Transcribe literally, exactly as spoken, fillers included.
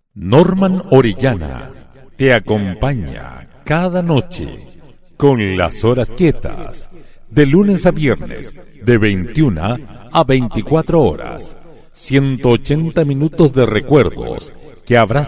Norman Orellana te acompaña cada noche con las horas quietas, de lunes a viernes, de veintiuna a veinticuatro horas, ciento ochenta minutos de recuerdos que habrás